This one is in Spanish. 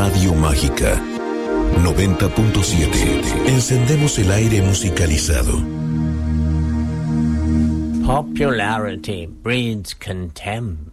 Radio Mágica 90.7. Encendemos el aire musicalizado. Popularity breeds contempt.